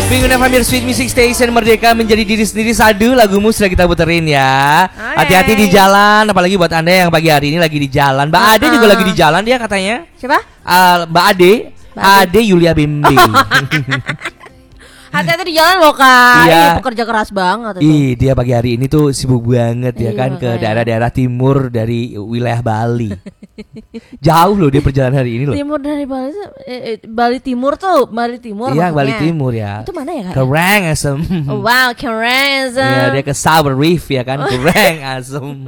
Pengguna Famir Sweet Music Station, merdeka menjadi diri sendiri. Sadu lagumu sudah kita puterin ya. Hati-hati di jalan, apalagi buat Anda yang pagi hari ini lagi di jalan. Mbak Ade juga lagi di jalan dia katanya. Siapa? Mbak Ade. Ade Yulia Bimbi. Hati-hati di jalan loh Kak. Iya. Pekerja keras banget itu. Dia pagi hari ini tuh sibuk banget ya kan ke daerah-daerah timur dari wilayah Bali. Jauh loh dia perjalanan hari ini loh. Timur dari Bali, Bali Timur tuh, Bali Timur. Iya, maksudnya. Bali Timur ya. Itu mana ya Kak? Kereng asem. Oh, wow, keren. Ya, dia ke Sour Reef ya kan, kereng asem.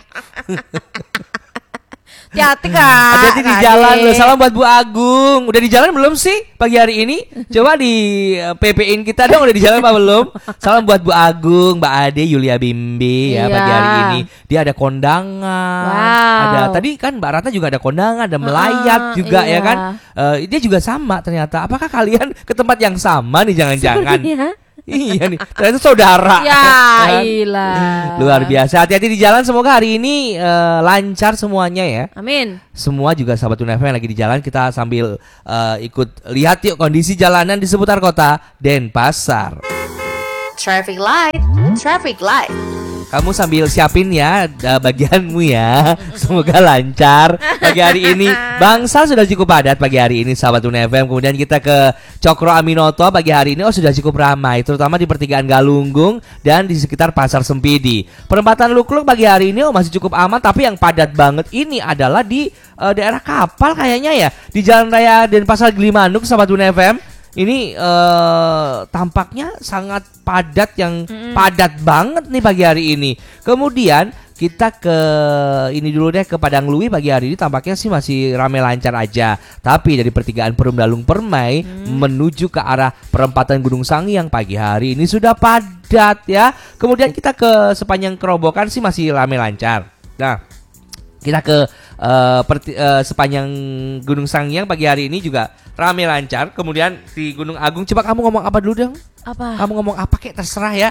Hati-hati Kak. Hati-hati di jalan loh. Salam buat Bu Agung. Udah di jalan belum sih pagi hari ini? Coba di PP-in kita dong, udah di jalan apa belum? Salam buat Bu Agung, Mbak Ade, Yulia Bimbi ya pagi hari ini. Dia ada kondangan. Ada tadi kan Mbak Ratna juga ada kondangan, ada melayat juga ya kan. Dia juga sama ternyata. Apakah kalian ke tempat yang sama nih jangan-jangan? Iya nih, ternyata saudara. Ya, ilah. Luar biasa. Hati-hati di jalan. Semoga hari ini lancar semuanya ya. Amin. Semua juga sahabat Tuna FM yang lagi di jalan, kita sambil ikut lihat yuk kondisi jalanan di seputar kota Denpasar. Traffic light. Kamu sambil siapin ya bagianmu ya. Semoga lancar pagi hari ini. Bangsa sudah cukup padat pagi hari ini sahabat Tuna FM. Kemudian kita ke Cokro Aminoto pagi hari ini sudah cukup ramai, terutama di pertigaan Galunggung dan di sekitar Pasar Sempidi. Perempatan Lukluk pagi hari ini masih cukup aman, tapi yang padat banget ini adalah di daerah Kapal kayaknya ya. Di Jalan Raya Denpasar Gilimanuk sahabat Tuna FM. Ini tampaknya sangat padat, yang padat banget nih pagi hari ini. Kemudian kita ke ini dulu deh, ke Padang Lui pagi hari ini tampaknya sih masih ramai lancar aja. Tapi dari pertigaan Perum Dalung Permai menuju ke arah perempatan Gunung Sangiang pagi hari ini sudah padat ya. Kemudian kita ke sepanjang Kerobokan sih masih ramai lancar. Nah, kita ke sepanjang Gunung Sangiang pagi hari ini juga ramai lancar. Kemudian di Gunung Agung, coba kamu ngomong apa dulu dong? Apa? Kamu ngomong apa kek terserah ya.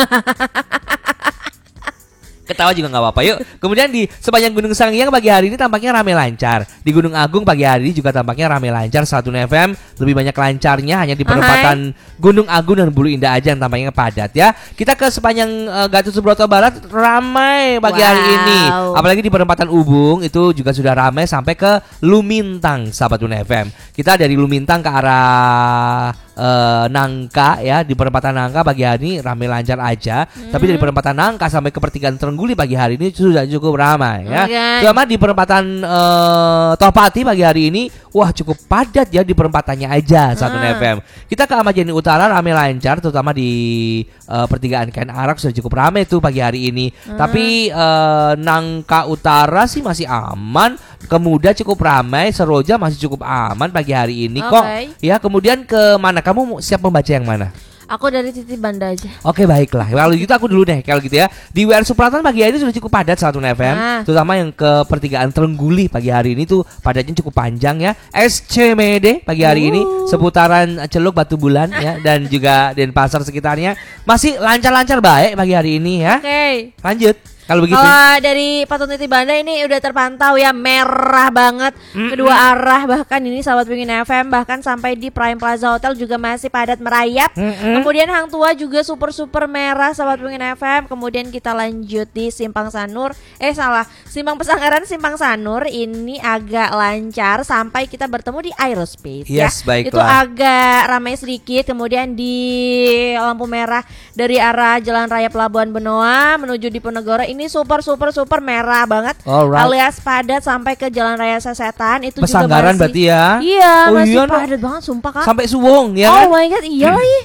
Ketawa juga gak apa-apa yuk. Kemudian di sepanjang Gunung Sangiang pagi hari ini tampaknya ramai lancar. Di Gunung Agung pagi hari ini juga tampaknya ramai lancar. Satu FM lebih banyak lancarnya hanya di perempatan Gunung Agung dan Bulu Indah aja yang tampaknya padat ya. Kita ke sepanjang Gatot Subroto Barat ramai pagi hari ini. Apalagi di perempatan Ubung itu juga sudah ramai sampai ke Lumintang sahabat Tuna FM. Kita dari Lumintang ke arah Nangka ya, di perempatan Nangka pagi hari ini ramai lancar aja. Tapi dari perempatan Nangka sampai ke pertigaan Trengguli pagi hari ini sudah cukup ramai ya. Terutama di perempatan Topati pagi hari ini wah cukup padat ya di perempatannya aja satu FM. Kita ke Ahmad Yani Utara ramai lancar, terutama di pertigaan Ken Arak sudah cukup ramai tuh pagi hari ini. Tapi Nangka Utara sih masih aman. Kemudian cukup ramai, Seroja masih cukup aman pagi hari ini kok. Ya, kemudian ke mana? Kamu siap membaca yang mana? Aku dari Titi Banda aja. Oke, baiklah. Kalau gitu aku dulu deh. Kalau gitu ya, di WR Supratan pagi hari ini sudah cukup padat satu FM. Terutama yang ke pertigaan Trengguli pagi hari ini tuh padatnya cukup panjang ya. SCMD pagi hari ini seputaran Celuk Batu Bulan ya, dan juga Denpasar sekitarnya masih lancar-lancar baik pagi hari ini ya. Oke. Lanjut. Kalau begitu. Dari Patung Titi Banda ini udah terpantau ya, merah banget kedua arah, bahkan ini sahabat Pingin FM bahkan sampai di Prime Plaza Hotel juga masih padat merayap. Kemudian Hang Tua juga super merah sahabat Pingin FM. Kemudian kita lanjut di Simpang Sanur, Simpang Pesanggaran, Simpang Sanur ini agak lancar sampai kita bertemu di Aerospace ya. Baiklah. Itu agak ramai sedikit. Kemudian di lampu merah dari arah Jalan Raya Pelabuhan Benoa menuju Diponegoro ini super merah banget. Alias padat sampai ke Jalan Raya Sesetan itu Pesanggaran juga berarti masih, ya. Iya, masih padat banget sumpah Kak. Sampai Suwung ya kan? Oh my god, iya lagi.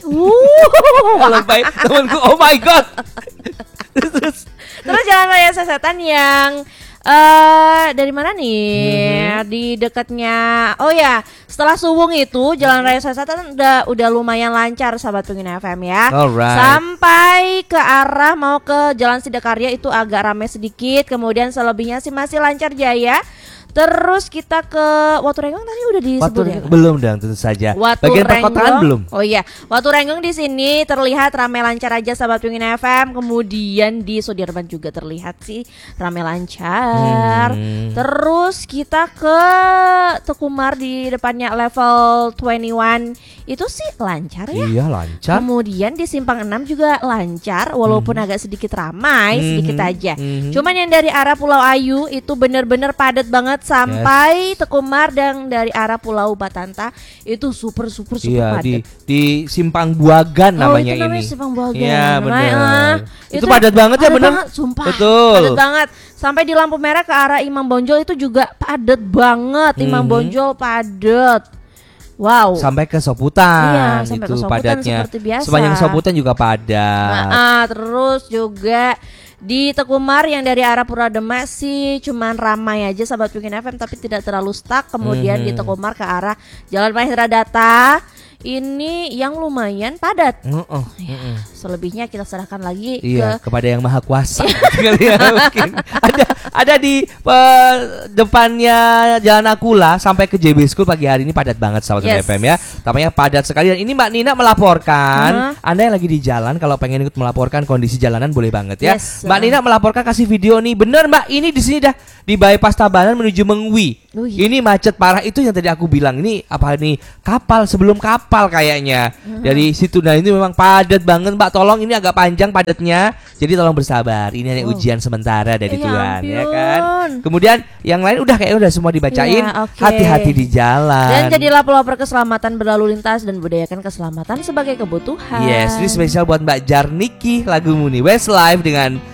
Baik temanku. Oh my god. Terus Jalan Raya Sesetan yang dari mana nih? Di dekatnya setelah Suwung itu Jalan Raya Sesetan udah lumayan lancar sahabat Pingin FM ya. Sampai ke arah mau ke Jalan Sidakarya itu agak ramai sedikit. Kemudian selebihnya sih masih lancar jaya. Terus kita ke Waturenggong tadi udah disebut ya? Belum dong, tentu saja. Bagian Waturenggong, perkotaan belum. Oh iya, Waturenggong di sini terlihat ramai lancar aja sahabat Pingin FM. Kemudian di Sudirman juga terlihat sih ramai lancar. Terus kita ke Tekumar di depannya level 21 itu sih lancar ya. Iya, lancar. Kemudian di Simpang 6 juga lancar walaupun agak sedikit ramai, sedikit aja. Cuman yang dari arah Pulau Ayu itu bener-bener padat banget sampai Tekumar, dan dari arah Pulau Batanta itu super Iya, padat. di Simpang Buagan namanya itu namanya ini. Simpang Buagan. Iya, benar. Itu Itu padat banget ya, padat benar. banget, sumpah. Betul. Padat banget. Sampai di lampu merah ke arah Imam Bonjol itu juga padat banget. Imam Bonjol padat. Wow. Sampai ke Soputan, Iya, sampai itu ke Soputan padatnya. seperti biasa. Sepanjang Soputan juga padat. Terus juga di Tekumar yang dari arah Purwademak sih cuman ramai aja sahabat Pingin FM, tapi tidak terlalu stuck. Kemudian di Tekumar ke arah Jalan Mahendra Data ini yang lumayan padat. Selebihnya kita serahkan lagi kepada yang maha kuasa. Mungkin ada di depannya Jalan Akula sampai ke JB School pagi hari ini padat banget sahabat FM ya. Tampaknya padat sekali. Dan ini Mbak Nina melaporkan, Anda yang lagi di jalan kalau pengen ikut melaporkan kondisi jalanan boleh banget ya. Mbak Nina melaporkan, kasih video nih. Bener Mbak, ini di sini dah di bypass Tabanan menuju Mengwi. Ini macet parah, itu yang tadi aku bilang. Ini apa nih? Kapal sebelum kapal kayaknya. Dari situ, nah ini memang padat banget Mbak. Tolong, ini agak panjang padatnya. Jadi tolong bersabar. Ini hanya ujian sementara dari Tuhan, ya kan? Kemudian yang lain udah semua dibacain. Hati-hati di jalan. Dan jadilah pelopor keselamatan berlalu lintas dan budayakan keselamatan sebagai kebutuhan. Yes, ini spesial buat Mbak Jarniki, lagu Muni Westlife dengan